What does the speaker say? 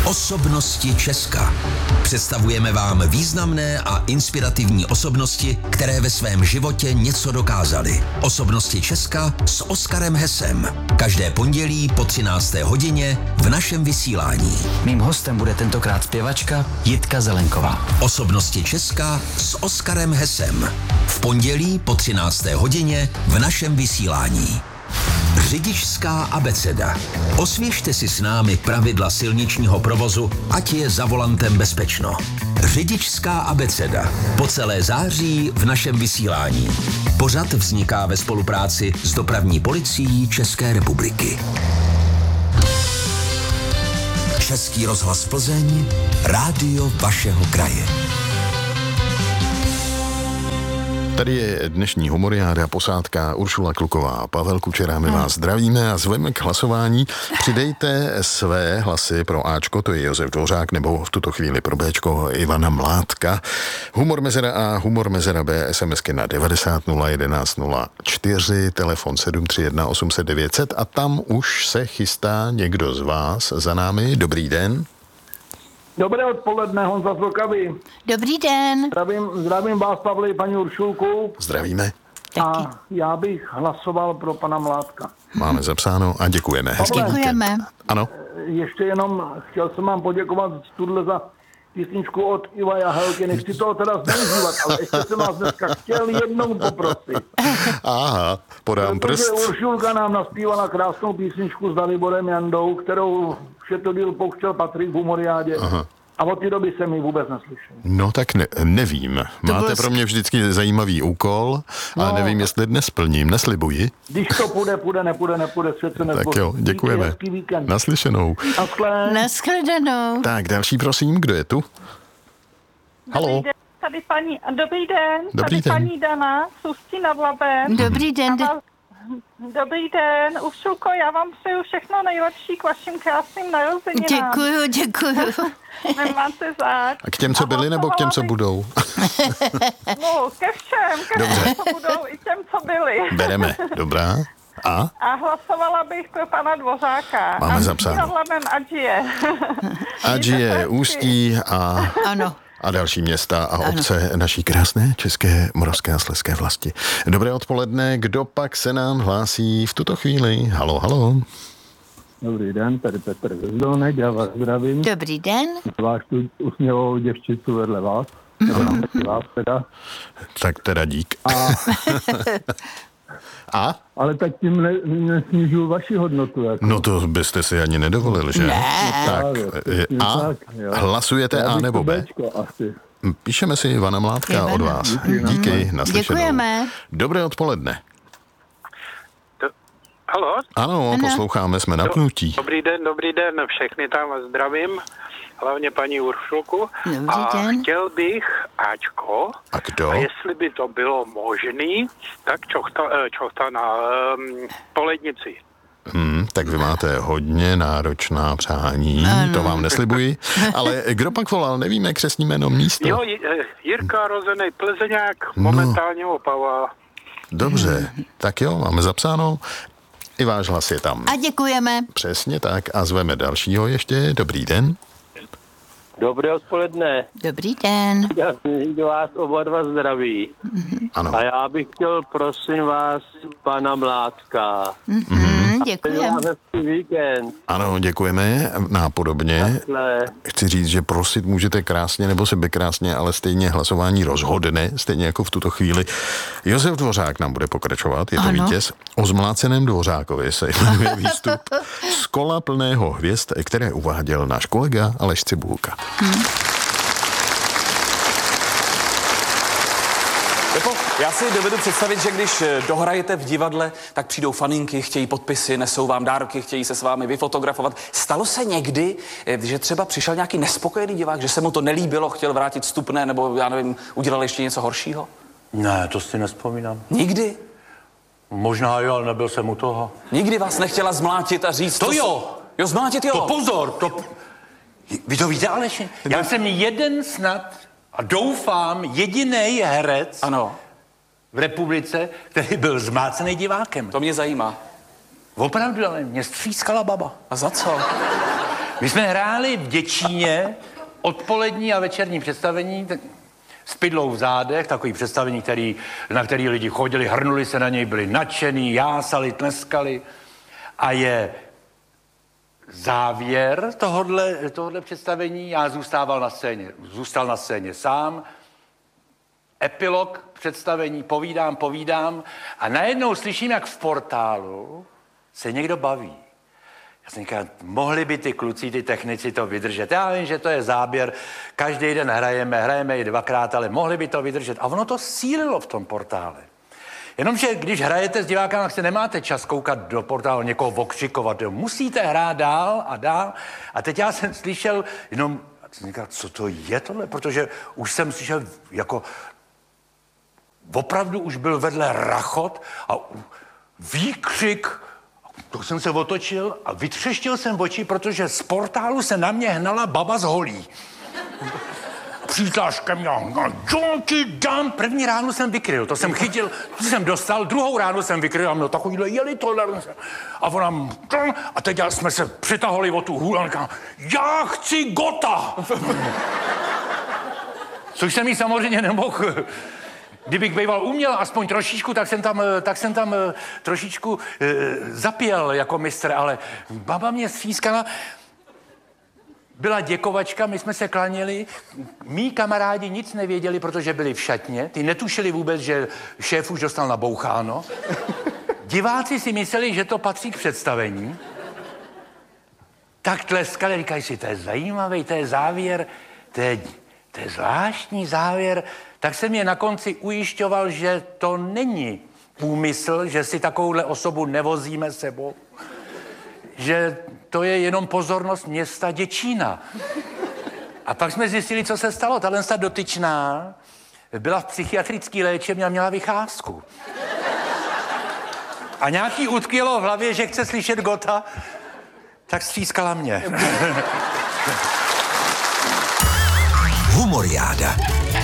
Osobnosti Česka. Představujeme vám významné a inspirativní osobnosti, které ve svém životě něco dokázaly. Osobnosti Česka s Oskarem Hesem. Každé pondělí po 13. hodině v našem vysílání. Mým hostem bude tentokrát zpěvačka Jitka Zelenková. Osobnosti Česka s Oskarem Hesem. V pondělí po 13. hodině v našem vysílání. Řidičská abeceda. Osvěžte si s námi pravidla silničního provozu, ať je za volantem bezpečno. Řidičská abeceda. Po celé září v našem vysílání. Pořad vzniká ve spolupráci s Dopravní policií České republiky. Český rozhlas Plzeň, rádio vašeho kraje. Tady je dnešní humoriáda, posádka Uršula Kluková a Pavel Kučera. My vás zdravíme a zveme k hlasování. Přidejte své hlasy pro Ačko, to je Josef Dvořák, nebo v tuto chvíli pro Bčko Ivana Mládka. Humor mezera A, humor mezera B, SMSky na 90 011 04, telefon 731 800 900 a tam už se chystá někdo z vás za námi. Dobrý den. Dobré odpoledne, Honza z Vlkavy. Dobrý den. Zdravím vás, Pavle, paní Uršulku. Zdravíme. A já bych hlasoval pro pana Mládka. Máme zapsáno a děkujeme. Hezký Děkujeme. víkend. Ano. Ještě jenom chtěl jsem vám poděkovat tuhle za písničku od Iva Jahelky. Nechci toho teda zneužívat, ale ještě jsem vás dneska chtěl jednou poprosit. Aha, podám prst. Protože Uršulka nám naspívala krásnou písničku s Daliborem Jandou, kterou všetodil pouštěl Patrik v humoriádě. Aha. A od té doby jsem ji vůbec neslyšel. No tak nevím. Máte pro mě vždycky zajímavý úkol, ale nevím, jestli dnes splním, neslibuji. Když to půjde, nepůjde, svět se nezboří. Tak jo, děkujeme. Hezký víkend. Naslyšenou. Nashledanou. Tak, další prosím, kdo je tu? Halo. Dobrý den, Dobrý den. paní Dana z Ústí nad Labem. Dobrý den. Dobrý den, Uršulko, já vám přeju všechno nejlepší k vašim krásným narozeninám. Děkuju. Nemáte zač. A k těm, co byli, nebo k těm, co budou? No, ke všem, co budou i těm, co byli. Bereme, dobrá. A hlasovala bych pro pana Dvořáka. Máme zapsáno. Nad Labem Adžije. Adžije, Ústí a... Ano. A další města a obce naší krásné české, moravské a slezské vlasti. Dobré odpoledne, kdo pak se nám hlásí v tuto chvíli? Halo, halo. Dobrý den, tady Petr Zdonek, já vás zdravím. Dobrý den. Váš tu usměvou děvčicu vedle vás. Vás teda. Tak teda dík. A? Ale tak tím nesnižuju vaši hodnotu. Jako. No to byste si ani nedovolil, že? Ne. Tak, A? Hlasujete A nebo B? Bčko, asi. Píšeme si Ivana Mládka od vás. Díky, naslyšenou. Děkujeme. Dobré odpoledne. Haló? Ano, posloucháme, jsme napnutí. Dobrý den, všechny tam zdravím, hlavně paní Uršulku. Dobrý den. Chtěl bych Ačko. A kdo? A jestli by to bylo možný, tak čochta na Polednici. Tak vy máte hodně náročná přání, to vám neslibuji. Ale kdo pak volal, nevíme křestní jméno, místo. Jo, Jirka Rozenej Plzeňák, momentálně Opava. Dobře, tak jo, máme zapsáno. I váš hlas je tam. A děkujeme. Přesně tak a zveme dalšího ještě. Dobrý den. Dobré odpoledne. Dobrý den. Já vás oba dva zdraví. Ano. A já bych chtěl, prosím vás, pana Mládka. Děkujeme. Hezký víkend. Ano, děkujeme. Nápodobně. Takhle. Chci říct, že prosit můžete krásně nebo sebekrásně, ale stejně hlasování rozhodne, stejně jako v tuto chvíli. Josef Dvořák nám bude pokračovat, je to vítěz. O zmláceném Dvořákovi se jmenuje výstup z kola plného hvězd, které uváděl náš kolega Aleš Cibulka. Já si dovedu představit, že když dohrajete v divadle, tak přijdou faninky, chtějí podpisy, nesou vám dárky, chtějí se s vámi vyfotografovat. Stalo se někdy, že třeba přišel nějaký nespokojený divák, že se mu to nelíbilo, chtěl vrátit vstupné, nebo já nevím, udělal ještě něco horšího? Ne, to si nevzpomínám. Nikdy? Možná jo, ale nebyl jsem u toho. Nikdy vás nechtěla zmlátit a říct... To jo! Jo, zmlátit jo. To pozor, to... Vy to víte, Aleši? Já jsem jeden snad a doufám jediný herec v republice, který byl zmácený divákem. To mě zajímá. Opravdu, ale mě střískala baba. A za co? My jsme hráli v Děčíně odpolední a večerní představení s pidlou v zádech, takový představení, na který lidi chodili, hrnuli se na něj, byli nadšený, jásali, tleskali. A je závěr tohodle představení, já zůstal na scéně sám, epilog představení, povídám a najednou slyším, jak v portálu se někdo baví. Já jsem říkal, mohli by ty kluci, ty technici to vydržet. Já vím, že to je záběr, každý den hrajeme i 2krát, ale mohli by to vydržet. A ono to sílilo v tom portále. Jenomže když hrajete s divákem, tak se nemáte čas koukat do portálu, někoho okřikovat. Musíte hrát dál a dál. A teď já jsem slyšel jenom, jsem říkal, co to je tohle? Protože už jsem slyšel jako, opravdu už byl vedle rachot a výkřik. To jsem se otočil a vytřeštil jsem oči, protože z portálu se na mě hnala baba z holí. Přijďáš ke mně, čo ti dám? První ránu jsem vykryl, to jsem chytil, to jsem dostal, druhou ránu jsem vykryl a měl takovýhle jeli tolerance. A ona, a teď jsme se přitahovali o tu hůl a říkám, já chci Gota! Což jsem jí samozřejmě nemohl. Kdybych býval uměl aspoň trošičku, tak jsem tam trošičku zapěl jako mistr, ale baba mě střískala. Byla děkovačka, my jsme se klaněli, mí kamarádi nic nevěděli, protože byli v šatně, ty netušili vůbec, že šéf už dostal naboucháno. Diváci si mysleli, že to patří k představení. Tak tleskali, říkají si, to je zajímavý, to je závěr, to je zvláštní závěr. Tak jsem je na konci ujišťoval, že to není úmysl, že si takovouhle osobu nevozíme sebou, že to je jenom pozornost města Děčína. A pak jsme zjistili, co se stalo. Tahle dotyčná byla v psychiatrické léčebně a měla vycházku. A nějaký utkvělo v hlavě, že chce slyšet Gota, tak střískala mě. Humoriáda.